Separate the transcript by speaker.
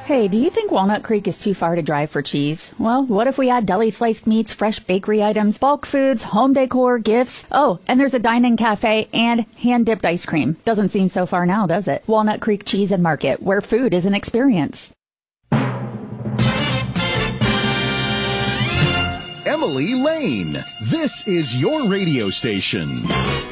Speaker 1: Hey, do you think Walnut Creek is too far to drive for cheese? Well, what if we had deli sliced meats, fresh bakery items, bulk foods, home decor, gifts? Oh, and there's a dine-in cafe and hand-dipped ice cream. Doesn't seem so far now, does it? Walnut Creek Cheese and Market, where food is an experience.
Speaker 2: Emily Lane, this is your radio station.